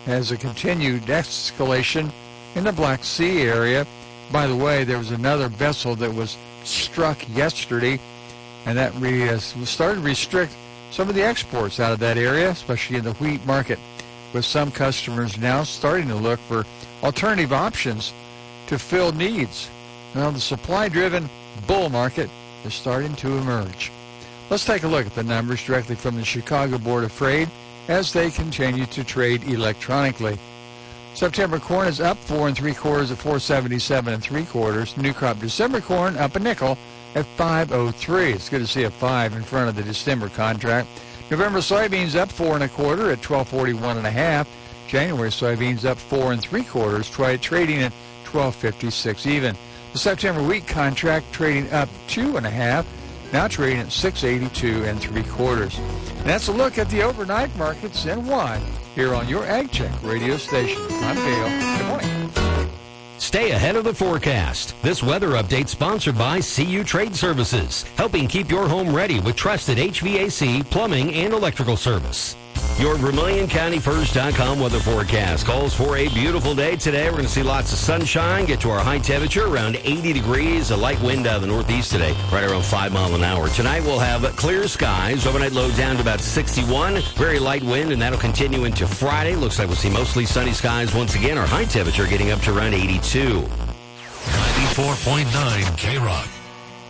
as a continued escalation in the Black Sea area. By the way, there was another vessel that was struck yesterday, and that started to restrict some of the exports out of that area, especially in the wheat market, with some customers now starting to look for alternative options to fill needs. Now, the supply-driven bull market is starting to emerge. Let's take a look at the numbers directly from the Chicago Board of Trade as they continue to trade electronically. September corn is up 4 3/4 at 477 3/4. New crop December corn up a nickel at 503. It's good to see a 5 in front of the December contract. November soybeans up 4 1/4 at 1241 1/2. January soybeans up 4 3/4, trading at 1256 even. The September wheat contract trading up 2 1/2, now trading at 682 3/4. And that's a look at the overnight markets and why here on your Ag Check radio station. I'm Dale. Good morning. Stay ahead of the forecast. This weather update sponsored by CU Trade Services, helping keep your home ready with trusted HVAC, plumbing, and electrical service. Your VermilionCountyFirst.com weather forecast calls for a beautiful day today. We're going to see lots of sunshine, get to our high temperature around 80 degrees, a light wind out of the northeast today, right around 5 miles an hour. Tonight we'll have clear skies, overnight low down to about 61, very light wind, and that'll continue into Friday. Looks like we'll see mostly sunny skies once again. Our high temperature getting up to around 82. 94.9 K-Rock.